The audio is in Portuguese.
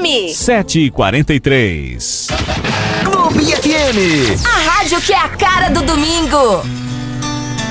FM. 7h43. Clube FM. A rádio que é a cara do domingo.